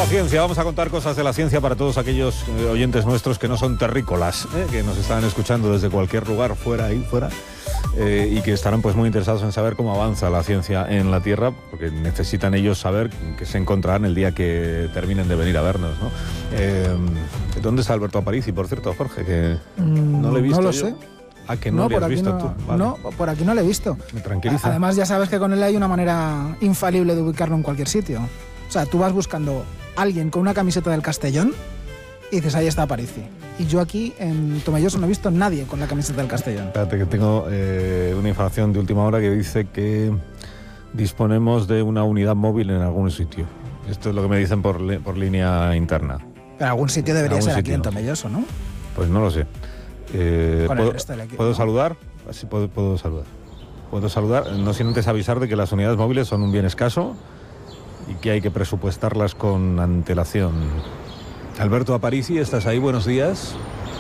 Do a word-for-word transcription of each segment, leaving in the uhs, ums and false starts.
ciencia, vamos a contar cosas de la ciencia para todos aquellos eh, oyentes nuestros que no son terrícolas, eh, que nos están escuchando desde cualquier lugar, fuera y fuera, eh, y que estarán pues muy interesados en saber cómo avanza la ciencia en la Tierra, porque necesitan ellos saber qué se encontrarán el día que terminen de venir a vernos, ¿no? Eh, ¿Dónde está Alberto Aparici, por cierto, Jorge? Que no le he visto. No lo yo. sé. Ah, que no, No, le por has aquí visto no, tú. Vale. no, por aquí no lo he visto. Me tranquiliza. Además, ya sabes que con él hay una manera infalible de ubicarlo en cualquier sitio. O sea, tú vas buscando a alguien con una camiseta del Castellón y dices, ahí está Aparici. Y yo aquí en Tomelloso no he visto a nadie con la camiseta del Castellón. Espérate, que tengo eh, una información de última hora que dice que disponemos de una unidad móvil en algún sitio. Esto es lo que me dicen por, li- por línea interna. Pero algún sitio debería Algún ser aquí sitio, en ¿no? Tomelloso, ¿no? Pues no lo sé. Eh, Con el ¿puedo, resto del equipo, ¿puedo ¿no? saludar? Sí, puedo, puedo saludar. Puedo saludar, no sin antes avisar de que las unidades móviles son un bien escaso y que hay que presupuestarlas con antelación. Alberto Aparici, ¿estás ahí? Buenos días.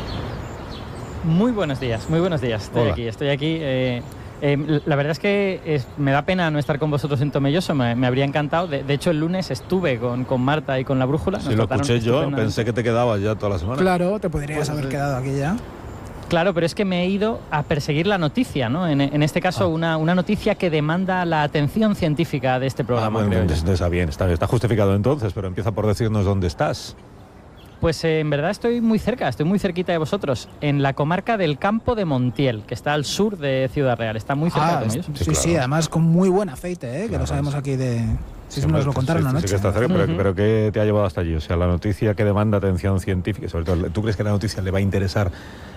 Muy buenos días, muy buenos días. Estoy Hola. aquí, estoy aquí. Eh, eh, la verdad es que es, me da pena no estar con vosotros en Tomelloso, me, me habría encantado. De, de hecho, el lunes estuve con, con Marta y con la Brújula. Si Nos lo trataron escuché yo, estupendamente. pensé que te quedabas ya toda la semana. Claro, te podrías Pues haber sí. quedado aquí ya. Claro, pero es que me he ido a perseguir la noticia, ¿no? En, en este caso, Ah. una, una noticia que demanda la atención científica de este Ah, programa. bueno, creo yo. entonces está bien, está, está justificado entonces, pero empieza por decirnos dónde estás. Pues eh, en verdad estoy muy cerca, estoy muy cerquita de vosotros, en la comarca del Campo de Montiel, que está al sur de Ciudad Real. Está muy cerca Ah, de es- Tomelloso. sí, Sí, sí, claro. además con muy buen aceite, ¿eh? Que Claro, lo sabemos sí. aquí de... Sí, Sí, nos lo hombre, contaron sí, sí, anoche. sí que está cerca, pero, Ujú. pero ¿qué te ha llevado hasta allí? O sea, la noticia que demanda atención científica, sobre todo, ¿tú crees que la noticia le va a interesar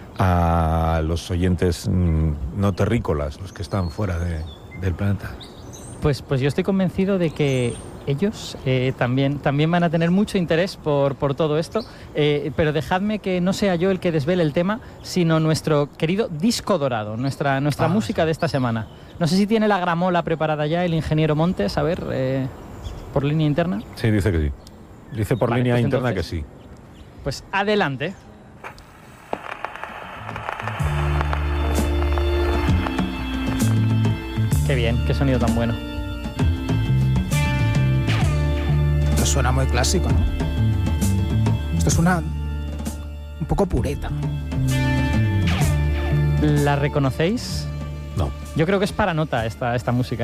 a los oyentes mm, no terrícolas, los que están fuera de- del planeta? Pues, pues yo estoy convencido de que ellos eh, también, también van a tener mucho interés por, por todo esto, eh, pero dejadme que no sea yo el que desvele el tema, sino nuestro querido disco dorado, nuestra, nuestra Ah, música sí. de esta semana. No sé si tiene la gramola preparada ya el ingeniero Montes, a ver, eh, por línea interna. Sí, dice que sí. Dice por Vale, línea pues interna entonces- que sí. Pues adelante. Qué bien, qué sonido tan bueno. Esto suena muy clásico, ¿no? Esto suena un poco pureta. ¿La reconocéis? No. Yo creo que es para nota esta, esta música.